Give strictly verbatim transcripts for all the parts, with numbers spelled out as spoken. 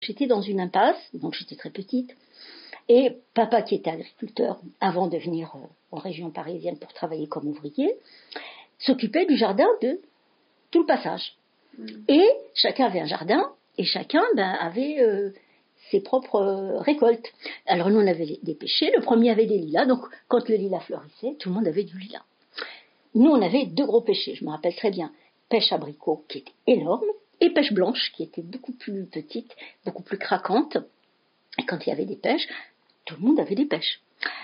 J'étais dans une impasse, donc j'étais très petite, et papa, qui était agriculteur avant de venir en région parisienne pour travailler comme ouvrier, s'occupait du jardin de tout le passage. Mmh. Et chacun avait un jardin, et chacun ben, avait euh, ses propres euh, récoltes. Alors nous, on avait des pêchers, le premier avait des lilas, donc quand le lilas fleurissait, tout le monde avait du lilas. Nous, on avait deux gros pêchers, je me rappelle très bien. Pêche abricot, qui était énorme, et pêche blanche, qui était beaucoup plus petite, beaucoup plus craquante. Et quand il y avait des pêches, tout le monde avait des pêches.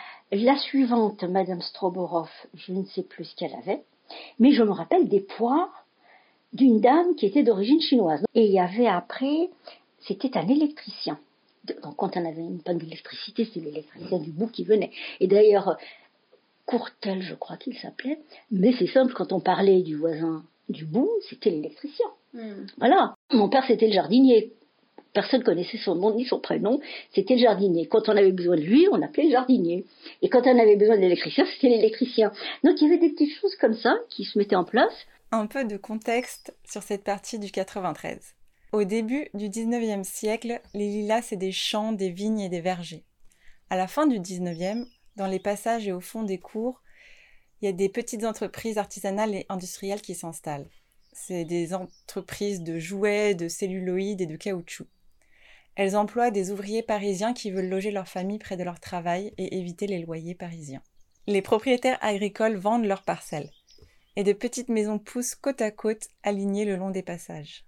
La suivante, Madame Stroboroff, je ne sais plus ce qu'elle avait, mais je me rappelle des poires d'une dame qui était d'origine chinoise. Et il y avait après, c'était un électricien. Donc quand on avait une panne d'électricité, c'était l'électricien du bout qui venait. Et d'ailleurs, Courtel, je crois qu'il s'appelait, mais c'est simple, quand on parlait du voisin du bout, c'était l'électricien. Mmh. Voilà. Mon père, c'était le jardinier. Personne connaissait son nom ni son prénom, c'était le jardinier. Quand on avait besoin de lui, on appelait le jardinier. Et quand on avait besoin de l'électricien, c'était l'électricien. Donc il y avait des petites choses comme ça qui se mettaient en place. Un peu de contexte sur cette partie du quatre-vingt-treize. Au début du dix-neuvième siècle, les lilas, c'est des champs, des vignes et des vergers. À la fin du dix-neuvième, dans les passages et au fond des cours, il y a des petites entreprises artisanales et industrielles qui s'installent. C'est des entreprises de jouets, de celluloïdes et de caoutchouc. Elles emploient des ouvriers parisiens qui veulent loger leur famille près de leur travail et éviter les loyers parisiens. Les propriétaires agricoles vendent leurs parcelles, et de petites maisons poussent côte à côte, alignées le long des passages.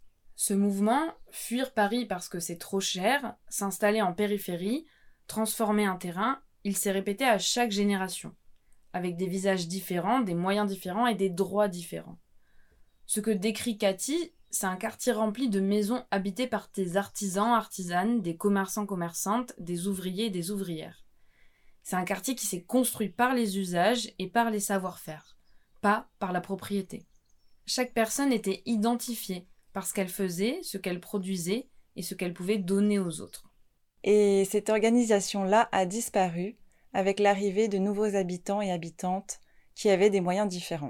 Ce mouvement, fuir Paris parce que c'est trop cher, s'installer en périphérie, transformer un terrain, il s'est répété à chaque génération, avec des visages différents, des moyens différents et des droits différents. Ce que décrit Cathy, c'est un quartier rempli de maisons habitées par des artisans, artisanes, des commerçants, commerçantes, des ouvriers et des ouvrières. C'est un quartier qui s'est construit par les usages et par les savoir-faire, pas par la propriété. Chaque personne était identifiée par ce qu'elle faisait, ce qu'elle produisait et ce qu'elle pouvait donner aux autres. Et cette organisation-là a disparu avec l'arrivée de nouveaux habitants et habitantes qui avaient des moyens différents.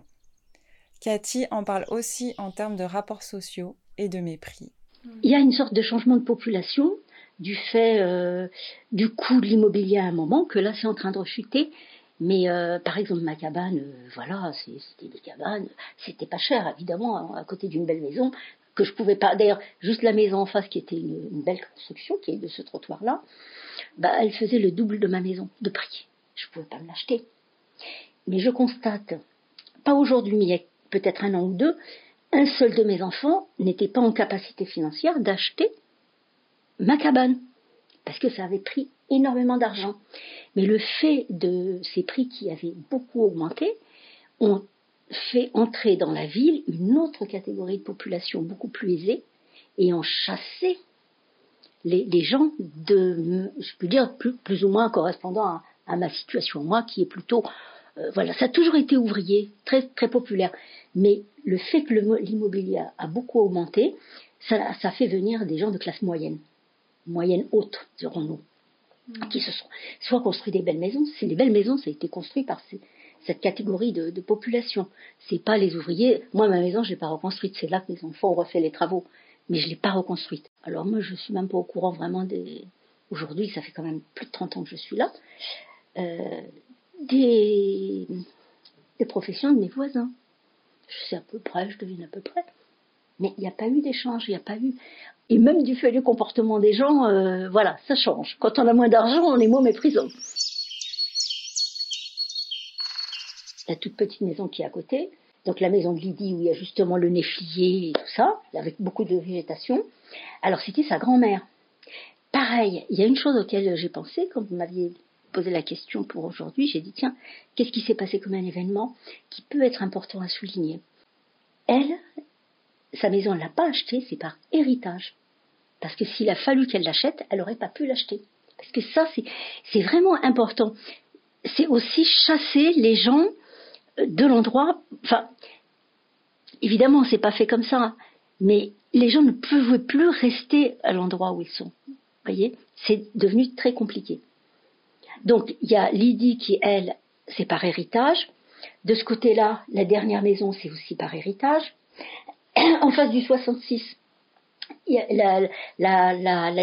Cathy en parle aussi en termes de rapports sociaux et de mépris. Il y a une sorte de changement de population du fait euh, du coût de l'immobilier à un moment, que là c'est en train de rechuter. Mais euh, par exemple ma cabane, euh, voilà, c'est, c'était des cabanes, c'était pas cher évidemment, à côté d'une belle maison, que je pouvais pas, d'ailleurs juste la maison en face qui était une, une belle construction, qui est de ce trottoir-là, bah, elle faisait le double de ma maison, de prix. Je pouvais pas me l'acheter. Mais je constate, pas aujourd'hui, mais il y a peut-être un an ou deux, un seul de mes enfants n'était pas en capacité financière d'acheter ma cabane, parce que ça avait pris énormément d'argent. Mais le fait de ces prix qui avaient beaucoup augmenté ont fait entrer dans la ville une autre catégorie de population beaucoup plus aisée et ont chassé les, les gens de, je peux dire, plus, plus ou moins correspondant à, à ma situation, moi qui est plutôt, euh, voilà, ça a toujours été ouvrier, très, très populaire. Mais le fait que le, l'immobilier a, a beaucoup augmenté, ça, ça fait venir des gens de classe moyenne, moyenne haute, dirons-nous, mmh. qui se sont soit construit des belles maisons. C'est des belles maisons, ça a été construit par ces, cette catégorie de, de population. C'est pas les ouvriers. Moi, ma maison, je l'ai pas reconstruite. C'est là que mes enfants ont refait les travaux, mais je l'ai pas reconstruite. Alors moi, je suis même pas au courant vraiment des. Aujourd'hui, ça fait quand même plus de trente ans que je suis là. Euh, des des professions de mes voisins. Je sais à peu près, je devine à peu près. Mais il n'y a pas eu d'échange, il n'y a pas eu... Et même du fait du comportement des gens, euh, voilà, ça change. Quand on a moins d'argent, on est moins méprisant. La toute petite maison qui est à côté, donc la maison de Lydie où il y a justement le néflier et tout ça, avec beaucoup de végétation. Alors c'était sa grand-mère. Pareil, il y a une chose auquel j'ai pensé quand vous m'aviez posé la question pour aujourd'hui, j'ai dit tiens, qu'est-ce qui s'est passé comme un événement qui peut être important à souligner? Elle, sa maison, elle ne l'a pas achetée, c'est par héritage. Parce que s'il a fallu qu'elle l'achète, elle n'aurait pas pu l'acheter. Parce que ça, c'est, c'est vraiment important. C'est aussi chasser les gens de l'endroit. Enfin, évidemment, c'est pas fait comme ça, mais les gens ne pouvaient plus rester à l'endroit où ils sont. Vous voyez, c'est devenu très compliqué. Donc, il y a Lydie qui, elle, c'est par héritage. De ce côté-là, la dernière maison, c'est aussi par héritage. En face du soixante-six, la, la, la, la